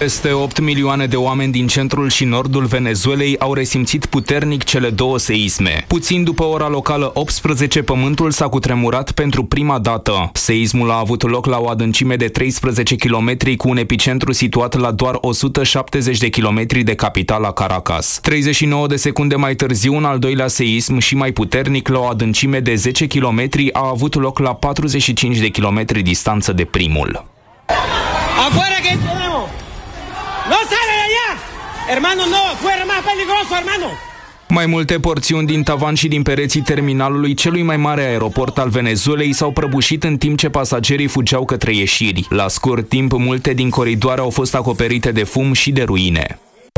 Peste 8 milioane de oameni din centrul și nordul Venezuelei au resimțit puternic cele două seisme. Puțin după ora locală 18, pământul s-a cutremurat pentru prima dată. Seismul a avut loc la o adâncime de 13 km cu un epicentru situat la doar 170 de km de capitala Caracas. 39 de secunde mai târziu, un al doilea seism și mai puternic, la o adâncime de 10 km, a avut loc la 45 de km distanță de primul. Afuera que tenemos. No sale de allá. Hermano, no, fuera más peligroso, hermano. Mai multe porțiuni din tavan și din pereții terminalului celui mai mare aeroport al Venezuelei s-au prăbușit în timp ce pasagerii fugeau către ieșiri. La scurt timp, multe din coridoare au fost acoperite de fum și de ruine.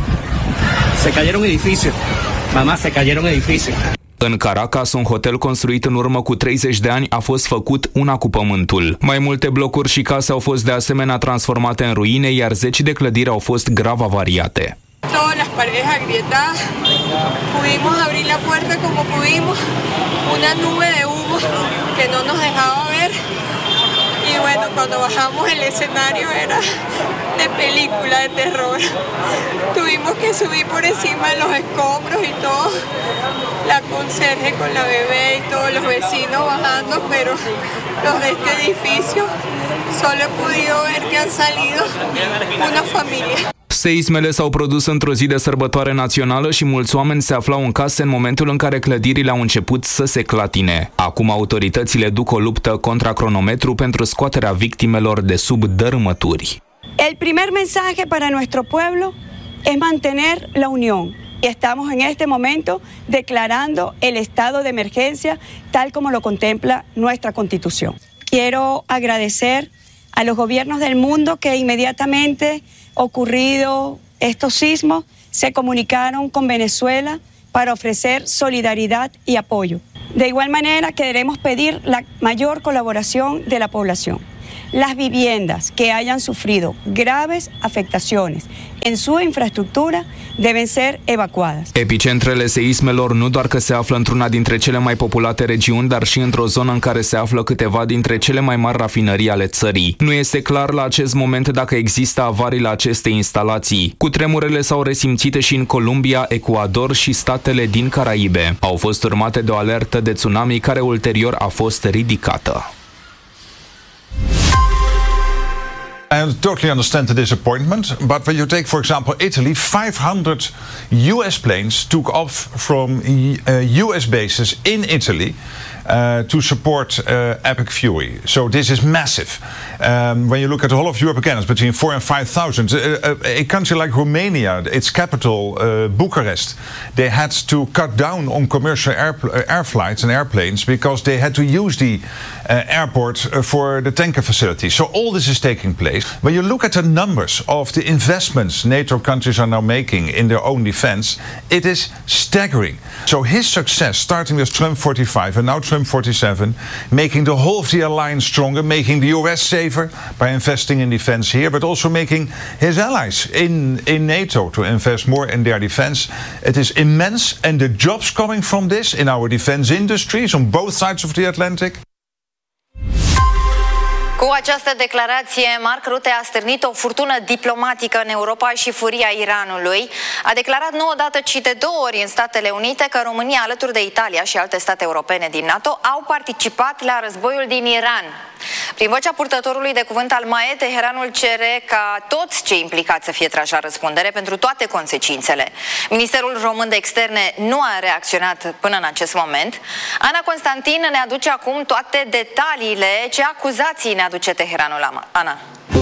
Se cayeron edificios. Mamá, se cayeron edificios. În Caracas, un hotel construit în urmă cu 30 de ani a fost făcut una cu pământul. Mai multe blocuri și case au fost de asemenea transformate în ruine, iar 10 de clădiri au fost grav avariate. Todas las paredes agrietadas, pudimos abrir la puerta como pudimos, una nube de humo que no nos dejaba ver y bueno, cuando bajamos el escenario era de película de terror. Tuvimos que subir por encima de los escombros y todo, la conserje con la bebé y todos los vecinos bajando, pero los de este edificio solo he podido ver que han salido una familia. Seismele s-au produs într-o zi de sărbătoare națională și mulți oameni se aflau în case în momentul în care clădirile au început să se clatine. Acum autoritățile duc o luptă contra cronometru pentru scoaterea victimelor de sub dărâmături. El primer mensaje para nuestro pueblo es mantener la unión. Estamos en este momento declarando el estado de emergencia tal como lo contempla nuestra Constitución. Quiero agradecer a los gobiernos del mundo que inmediatamente ocurrido estos sismos se comunicaron con Venezuela para ofrecer solidaridad y apoyo. De igual manera queremos pedir la mayor colaboración de la población. Las viviendas que hayan sufrido graves afectaciones en su infraestructura deben ser evacuadas. Epicentrele seismelor nu doar că se află într-una dintre cele mai populate regiuni, dar și într-o zonă în care se află câteva dintre cele mai mari rafinării ale țării. Nu este clar la acest moment dacă există avarii la aceste instalații. Cutremurele s-au resimțit și în Columbia, Ecuador și statele din Caraibe. Au fost urmate de o alertă de tsunami care ulterior a fost ridicată. I totally understand the disappointment, but when you take, for example, Italy, 500 US planes took off from US bases in Italy to support Epic Fury. So this is massive. When you look at the whole of Europe, again, it's between 4,000 and 5,000. A country like Romania, its capital, Bucharest, they had to cut down on commercial air flights and airplanes because they had to use the airport for the tanker facility. So all this is taking place. When you look at the numbers of the investments NATO countries are now making in their own defense, it is staggering. So his success, starting with Trump 45 and now Trump 47, making the whole of the alliance stronger, making the US safer by investing in defense here, but also making his allies in NATO to invest more in their defense. It is immense, and the jobs coming from this in our defense industries on both sides of the Atlantic. Cu această declarație, Mark Rutte a stârnit o furtună diplomatică în Europa și furia Iranului. A declarat nu odată, ci de două ori în Statele Unite că România, alături de Italia și alte state europene din NATO, au participat la războiul din Iran. Prin vocea purtătorului de cuvânt al MAE, Teheranul cere ca toți cei implicați să fie trași la răspundere pentru toate consecințele. Ministerul Român de Externe nu a reacționat până în acest moment. Ana Constantin ne aduce acum toate detaliile. Ce acuzații ne aduce Teheranul, Ana?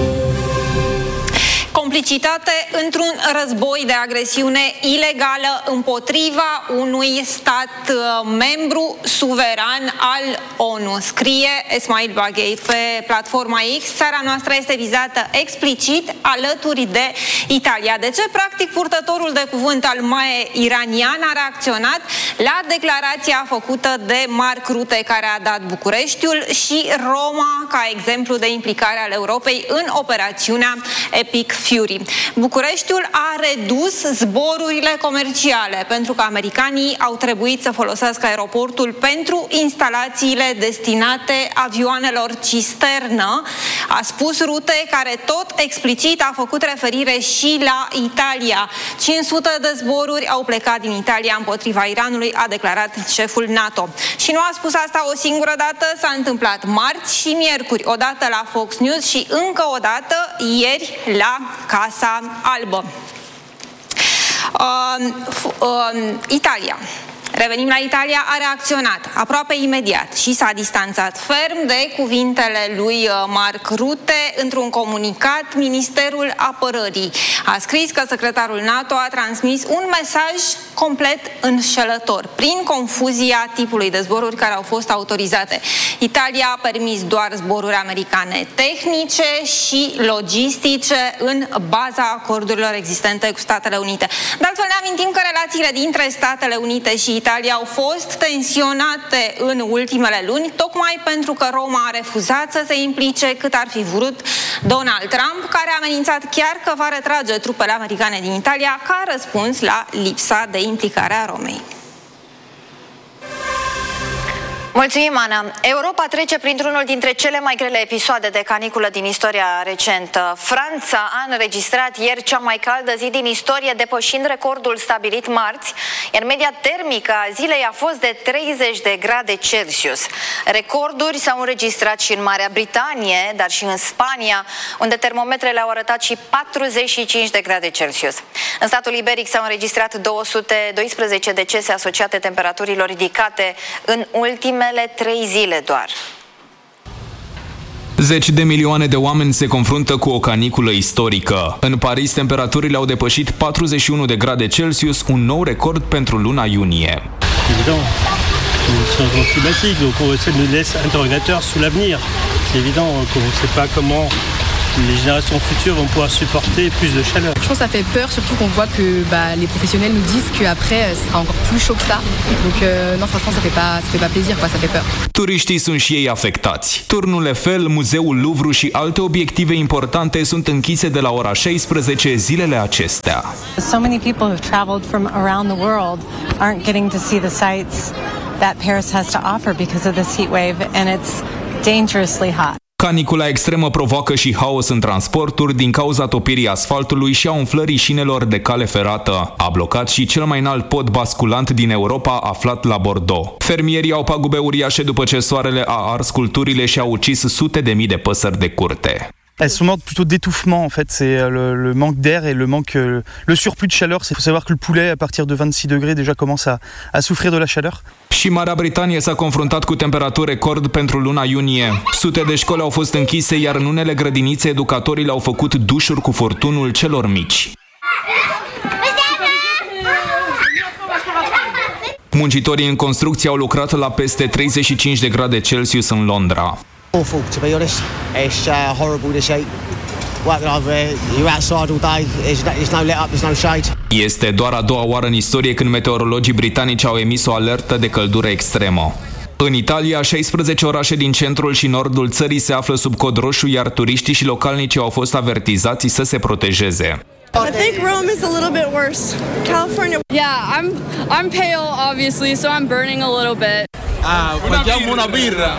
Complicitate într-un război de agresiune ilegală împotriva unui stat membru suveran al ONU. Scrie Esmail Baghei pe platforma X. Țara noastră este vizată explicit alături de Italia. De ce? Practic, purtătorul de cuvânt al MAE iranian a reacționat la declarația făcută de Mark Rutte, care a dat Bucureștiul și Roma ca exemplu de implicare al Europei în operațiunea Epic Fury. Bucureștiul a redus zborurile comerciale pentru că americanii au trebuit să folosească aeroportul pentru instalațiile destinate avioanelor cisternă. A spus Rute, care tot explicit a făcut referire și la Italia. 500 de zboruri au plecat din Italia împotriva Iranului, a declarat șeful NATO. Și nu a spus asta o singură dată, s-a întâmplat marți și miercuri, odată la Fox News și încă o dată ieri la Casa Albă. Italia. Revenim la Italia, a reacționat aproape imediat și s-a distanțat ferm de cuvintele lui Mark Rutte. Într-un comunicat, Ministerul Apărării a scris că secretarul NATO a transmis un mesaj complet înșelător, prin confuzia tipului de zboruri care au fost autorizate. Italia a permis doar zboruri americane tehnice și logistice în baza acordurilor existente cu Statele Unite. De altfel, ne amintim că relațiile dintre Statele Unite și Italia au fost tensionate în ultimele luni, tocmai pentru că Roma a refuzat să se implice cât ar fi vrut Donald Trump, care a amenințat chiar că va retrage trupele americane din Italia ca răspuns la lipsa de implicare a Romei. Mulțumim, Ana. Europa trece printr-unul dintre cele mai grele episoade de caniculă din istoria recentă. Franța a înregistrat ieri cea mai caldă zi din istorie, depășind recordul stabilit marți, iar media termică a zilei a fost de 30 de grade Celsius. Recorduri s-au înregistrat și în Marea Britanie, dar și în Spania, unde termometrele au arătat și 45 de grade Celsius. În statul iberic s-au înregistrat 212 decese asociate temperaturilor ridicate în ultimele 3 zile doar. Zeci de milioane de oameni se confruntă cu o caniculă istorică. În Paris, temperaturile au depășit 41 de grade Celsius, un nou record pentru luna iunie. Evident, le changement climatique, donc ça nous laisse interrogateurs sur l'avenir. C'est évident qu'on ne sait pas comment les générations futures vont pouvoir supporter plus de chaleur. Je pense que ça fait peur, surtout qu'on voit que les professionnels nous disent qu'après, ce sera encore plus chaud que ça. Donc non, franchement, ça fait pas plaisir, quoi, ça fait peur. Turiștii sunt și ei afectați. Turnul Eiffel, Muzeul Louvre și alte obiective importante sunt închise de la ora 16 zilele acestea. So many people who've traveled from around the world aren't getting to see the sights that Paris has to offer because of this heat wave, and it's dangerously hot. Canicula extremă provoacă și haos în transporturi din cauza topirii asfaltului și a umflării șinelor de cale ferată. A blocat și cel mai înalt pod basculant din Europa aflat la Bordeaux. Fermierii au pagube uriașe după ce soarele a ars culturile și a ucis sute de mii de păsări de curte. Elles sont mortes plutôt d'étouffement en fait, c'est le manque d'air et le surplus de chaleur. Il faut savoir que le poulet à partir de 26 degrés déjà commence à souffrir de la chaleur. Și Marea Britanie s-a confruntat cu temperaturi record pentru luna iunie. Sute de școli au fost închise, iar în unele grădinițe educatorii le-au făcut dușuri cu furtunul celor mici. Muncitorii în construcție au lucrat la peste 35 de grade Celsius în Londra. Awful, to be honest. It's horrible this heat. Working over here, you're outside all day. There's no let up, there's no shade. Este doar a doua oară în istorie când meteorologii britanici au emis o alertă de căldură extremă. În Italia, 16 orașe din centrul și nordul țării se află sub cod roșu, iar turiștii și localnicii au fost avertizați să se protejeze. I think Rome is a little bit worse. California. Yeah, I'm pale obviously, so I'm burning a little bit. Facciamo una birra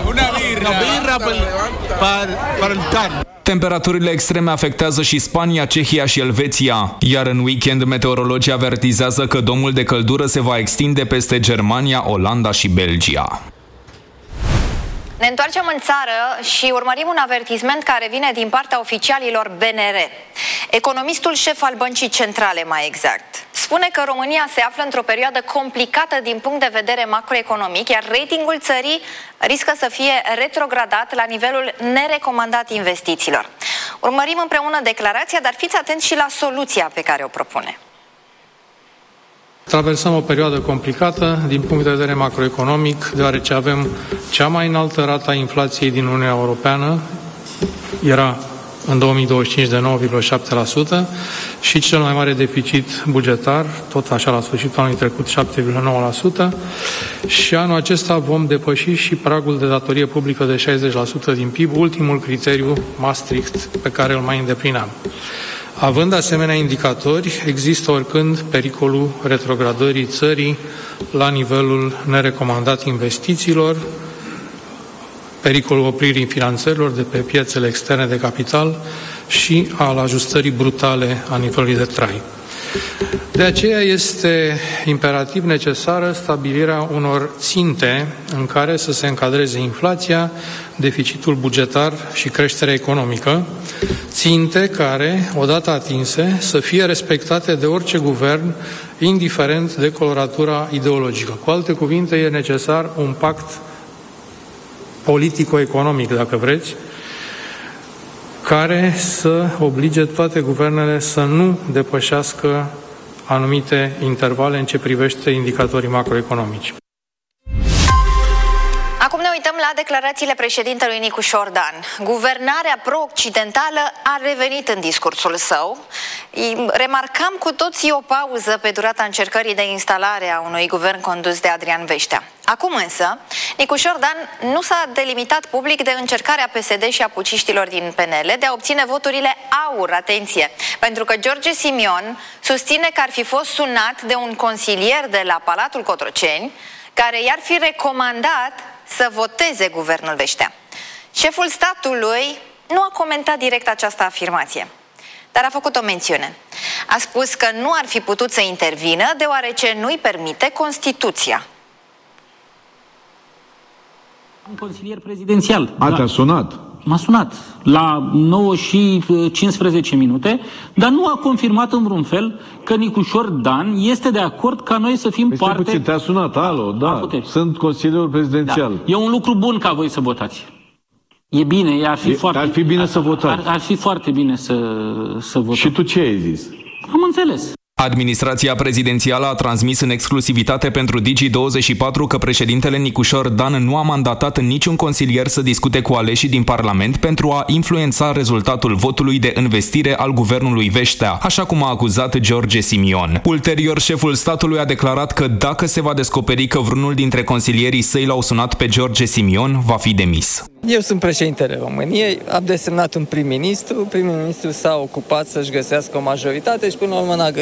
per il caldo. Temperaturile extreme afectează și Spania, Cehia și Elveția, iar în weekend meteorologii avertizează că domul de căldură se va extinde peste Germania, Olanda și Belgia. Ne întoarcem în țară și urmărim un avertisment care vine din partea oficialilor BNR. Economistul șef al Băncii Centrale, mai exact, spune că România se află într-o perioadă complicată din punct de vedere macroeconomic, iar ratingul țării riscă să fie retrogradat la nivelul nerecomandat investițiilor. Urmărim împreună declarația, dar fiți atenți și la soluția pe care o propune. Traversăm o perioadă complicată din punct de vedere macroeconomic, deoarece avem cea mai înaltă rată a inflației din Uniunea Europeană, era în 2025 de 9,7% și cel mai mare deficit bugetar, tot așa la sfârșitul anului trecut 7,9%, și anul acesta vom depăși și pragul de datorie publică de 60% din PIB, ultimul criteriu Maastricht pe care îl mai îndeplineam. Având asemenea indicatori, există oricând pericolul retrogradării țării la nivelul nerecomandat investițiilor, pericolul opririi finanțărilor de pe piețele externe de capital și al ajustării brutale a nivelului de trai. De aceea este imperativ necesară stabilirea unor ținte în care să se încadreze inflația, deficitul bugetar și creșterea economică, ținte care, odată atinse, să fie respectate de orice guvern, indiferent de coloratura ideologică. Cu alte cuvinte, e necesar un pact politico-economic, dacă vreți, care să oblige toate guvernele să nu depășească anumite intervale în ce privește indicatorii macroeconomici. Acum ne uităm la declarațiile președintelui Nicușor Dan. Guvernarea pro-occidentală a revenit în discursul său. Remarcam cu toții o pauză pe durata încercării de instalare a unui guvern condus de Adrian Veștea. Acum însă, Nicușor Dan nu s-a delimitat public de încercarea PSD și a puciștilor din PNL de a obține voturile aur, atenție, pentru că George Simion susține că ar fi fost sunat de un consilier de la Palatul Cotroceni care i-ar fi recomandat să voteze guvernul Veștea. Șeful statului nu a comentat direct această afirmație, dar a făcut o mențiune. A spus că nu ar fi putut să intervină deoarece nu-i permite Constituția. Un consilier prezidențial. Te-a sunat? M-a sunat la 9 și 15 minute, dar nu a confirmat în vreun fel că Nicușor Dan este de acord ca noi să fim parte... Puțin, te-a sunat, alo, da, sunt consilierul prezidențial. Da. E un lucru bun ca voi să votați. E bine, ar fi bine să votați. Ar fi foarte bine să votăm. Și tu ce ai zis? Am înțeles. Administrația prezidențială a transmis în exclusivitate pentru Digi24 că președintele Nicușor Dan nu a mandatat niciun consilier să discute cu aleșii din Parlament pentru a influența rezultatul votului de învestire al guvernului Veștea, așa cum a acuzat George Simion. Ulterior, șeful statului a declarat că dacă se va descoperi că vreunul dintre consilierii săi l-au sunat pe George Simion, va fi demis. Eu sunt președintele României, am desemnat un prim-ministru s-a ocupat să-și găsească o majoritate și până la urmă n-a găsit.